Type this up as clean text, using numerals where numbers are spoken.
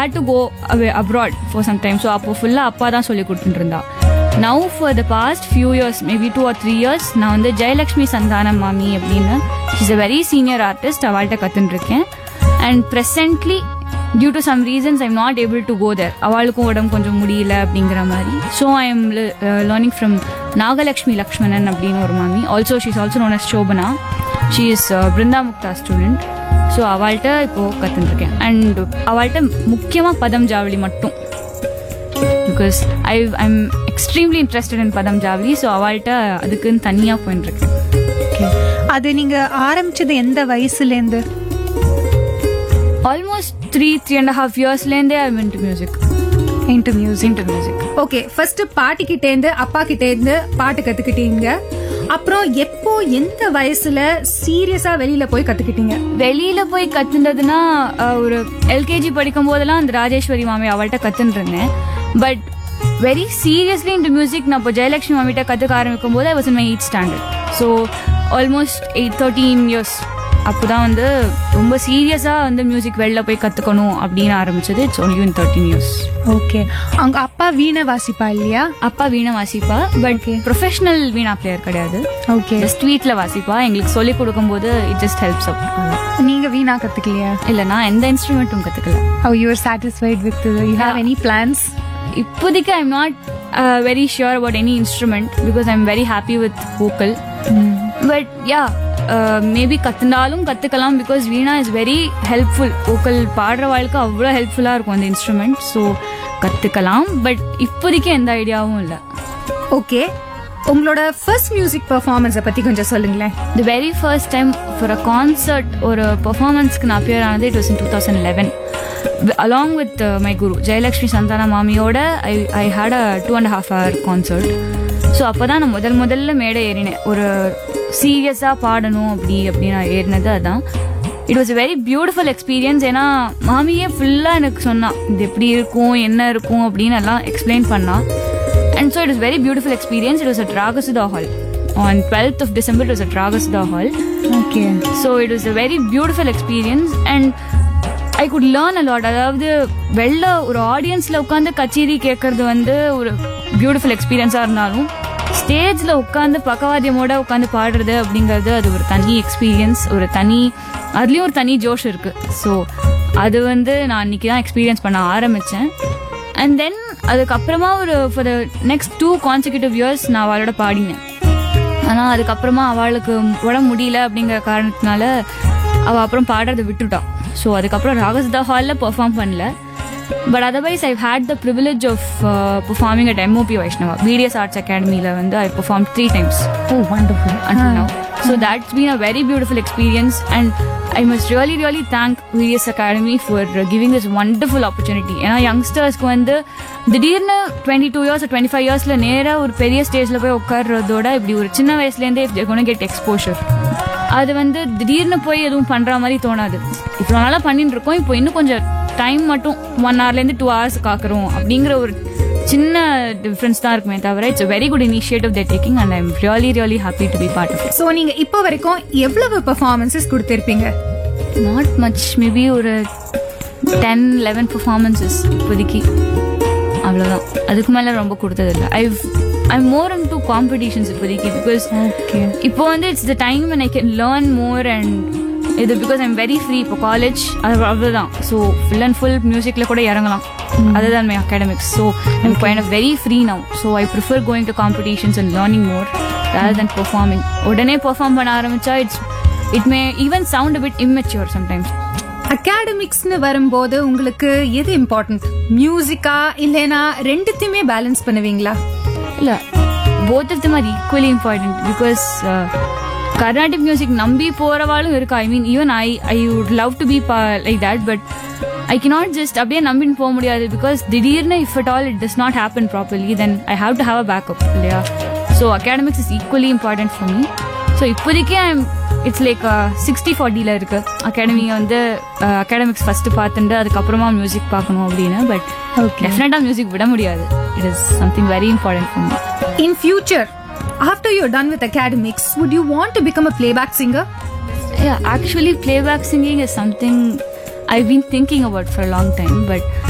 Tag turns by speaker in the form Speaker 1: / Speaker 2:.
Speaker 1: had to go away abroad for some time. So அப்போ ஃபுல்லாக அப்பா தான் சொல்லி கொடுத்துட்டு இருந்தா. Now for the past few years, maybe 2 or 3 years, நான் வந்து ஜெயலக்ஷ்மி சந்தானம் மாமி அப்படின்னு, she's a very senior artist, அவள்கிட்ட கற்றுன்னு இருக்கேன். And presently, due to some reasons, I'm not able to go there. அவளுக்கும் உடம்பு கொஞ்சம் முடியல அப்படிங்கிற மாதிரி. So I am learning from Nagalakshmi Lakshmanan அப்படின்னு ஒரு மாமி. Also, she's also known as Shobana. She is Brinda Mukta student. So அவள்கிட்ட இப்போது கற்றுட்டுருக்கேன். அண்ட் அவள்கிட்ட முக்கியமாக பதம் ஜாவளி மட்டும், because I'm extremely interested in பதம் ஜாவளி. ஸோ அவள்கிட்ட அதுக்குன்னு தனியாக போயிட்டுருக்கேன்.
Speaker 2: ஓகே, அது நீங்கள் ஆரம்பித்தது எந்த வயசுலேருந்து?
Speaker 1: ஆல்மோஸ்ட் 3.5 yearsலேருந்தே ஐ இன்டு மியூசிக்.
Speaker 2: ஓகே, ஃபர்ஸ்ட் பாட்டிக்கிட்டேருந்து அப்பா கிட்டேருந்து பாட்டு கற்றுக்கிட்டீங்க. அப்புறம் எப்போ எந்த வயசுல சீரியஸா வெளியில போய் கத்துக்கிட்டீங்க?
Speaker 1: வெளியில போய் கத்துனதுன்னா ஒரு எல்கேஜி படிக்கும் போதெல்லாம் அந்த ராஜேஸ்வரி மாமி அவள்கிட்ட கத்துன்னு இருந்தேன். But very seriously into music நான் இப்போ ஜெயலக்ஷ்மி மாமிகிட்ட கற்றுக்க ஆரம்பிக்கும் போது I was in my 8th standard. So almost 13 years அப்போதான் வந்து ரொம்ப சீரியஸாக வந்து மியூசிக் வெளில போய் கற்றுக்கணும் அப்படின்னு ஆரம்பிச்சது. It's only in 13 years.
Speaker 2: Okay, அவங்க அப்பா வீணை வாசிப்பா இல்லையா?
Speaker 1: அப்பா வீணை வாசிப்பா, பட் ப்ரொஃபஷனல் வீணா பிளேயர் கிடையாது.
Speaker 2: ஓகே,
Speaker 1: ஜஸ்ட் வீட்டில் வாசிப்பா. எங்களுக்கு சொல்லிக் கொடுக்கும்போது இட் ஜஸ்ட் ஹெல்ப்ஸ் அப்.
Speaker 2: நீங்க வீணா கத்துக்கலையா?
Speaker 1: இல்லை, நான் எந்த இன்ஸ்ட்ருமெண்ட்டும் கற்றுக்கல.
Speaker 2: How you are satisfied with you have any plans?
Speaker 1: இப்போதைக்கு I am not very sure about any instrument because I am very happy with vocal. But yeah, maybe கற்றுனாலும் கற்றுக்கலாம் because Veena is very helpful. Vocal பாடுற வாழ்க்கை அவ்வளோ ஹெல்ப்ஃபுல்லாக இருக்கும் அந்த instrument. So கற்றுக்கலாம், but இப்போதைக்கு எந்த ஐடியாவும் இல்லை.
Speaker 2: ஓகே, உங்களோட ஃபர்ஸ்ட் மியூசிக் பெர்ஃபார்மன்ஸை பற்றி கொஞ்சம் சொல்லுங்களேன்.
Speaker 1: The very first time for a concert ஒரு பெர்ஃபார்மன்ஸ்க்கு நான் அப்பியர் ஆனது it was in 2011 along with my Guru Jayalakshmi Santhana மாமியோட. I had a 2.5 hour concert. So அப்போ தான் நான் முதல்ல மேடை ஏறினேன். ஒரு சீரியஸாக பாடணும் அப்படி நான் ஏறினது அதான். It was a very beautiful experience. ஏன்னா மாமியே ஃபுல்லாக எனக்கு சொன்னா இது எப்படி இருக்கும் என்ன இருக்கும் அப்படின்னு எல்லாம் எக்ஸ்பிளைன் பண்ணா. And so it was very beautiful experience. It was at Raga Sudha hall on 12th of December. It was at Raga Sudha hall.
Speaker 2: Okay,
Speaker 1: so it was a very beautiful experience and I could learn a lot. அதாவது வெளில ஒரு ஆடியன்ஸில் உட்காந்து கச்சேரி கேட்கறது வந்து ஒரு beautiful எக்ஸ்பீரியன்ஸாக இருந்தாலும் ஸ்டேஜில் உட்காந்து பக்கவாத்தியமோட உட்காந்து பாடுறது அப்படிங்கிறது அது ஒரு தனி எக்ஸ்பீரியன்ஸ். அதுலேயும் ஒரு தனி ஜோஷ் இருக்குது. ஸோ அது வந்து நான் அன்றைக்கி தான் எக்ஸ்பீரியன்ஸ் பண்ண ஆரம்பித்தேன். அண்ட் தென் அதுக்கப்புறமா ஒரு for the next 2 consecutive years நான் அவளோட பாடினேன். ஆனால் அதுக்கப்புறமா அவளுக்கு உடம்பு முடியல அப்படிங்கிற காரணத்தினால அவள் அப்புறம் பாடுறதை விட்டுட்டான். ஸோ அதுக்கப்புறம் ராகசுதா ஹாலில் பெர்ஃபார்ம் பண்ணல. But otherwise, I've had the privilege of performing at MOP Vaishnava, VDS Arts Academy. I performed 3 times.
Speaker 2: Oh, wonderful.
Speaker 1: Until now. So that's been a very beautiful experience. And I must really, really thank VDS Academy for giving this wonderful opportunity. And our youngsters ku vandu திடீர்னு 22 years or 25 yearsல நேரா ஒரு பெரிய ஸ்டேஜ்ல போய் உட்கார்றதோட இப்படி ஒரு சின்ன வயசுலேருந்தே they're going to get exposure. அது வந்து திடீர்னு போய் எதுவும் பண்ற மாதிரி தோணாது. இவ்வளோ நாளா பண்ணிட்டு இருக்கோம், இப்போ இன்னும் கொஞ்சம் டைம் மட்டும் 1 hourலேருந்து 2 hours காக்குறோம் அப்படிங்கிற ஒரு சின்ன டிஃபரன்ஸ் தான் இருக்குமே தவிர it's a very good initiative they're taking and I'm really really happy to be part of it.
Speaker 2: So நீங்க இப்போ வரைக்கும் எவ்வளவு பெர்ஃபார்மன்ஸஸ் கொடுத்திருப்பீங்க?
Speaker 1: Not much, maybe ஒரு 10-11 performances இப்போதைக்கு, அவ்வளோதான். அதுக்கு மேலே ரொம்ப கொடுத்ததில்லை. I'm more into competitions இப்போதைக்கு because இப்போ வந்து it's the time when I can learn more and இது because I'm very free. இப்போ காலேஜ் அவ்வளோதான். ஸோ ஃபுல் அண்ட் ஃபுல் மியூசிக்கில் கூட இறங்கலாம் other than my academics. So I'm kind of very free now. So I prefer going to competitions and learning more rather than performing. உடனே perform பண்ண ஆரம்பிச்சா it may even sound a bit immature sometimes.
Speaker 2: அகாடமிக்ஸ்னு வரும்போது உங்களுக்கு எது important, மியூசிக்கா இல்லைனா ரெண்டுத்தையுமே balance பண்ணுவீங்களா?
Speaker 1: இல்லை, both of them are equally important because Carnatic music நம்பி போறவாளும் இருக்கா. ஐ mean even I would love to be like that, but I cannot just அப்படியே நம்பின்னு போக முடியாது because திடீர்னு if at all it does not happen properly then I have to have a backup இல்லையா. So academics is equally important for me. So இப்போதைக்கு it's like 60-40 இருக்கு. Academy வந்து academics first பார்த்துட்டு அதுக்கப்புறமா மியூசிக் பார்க்கணும் அப்படின்னு. பட் டெஃபினட்டா மியூசிக் விட முடியாது. It is something very important for me.
Speaker 2: In future, after you're done with academics, would you want to become a playback singer?
Speaker 1: Yeah, actually playback singing is something I've been thinking about for a long time, but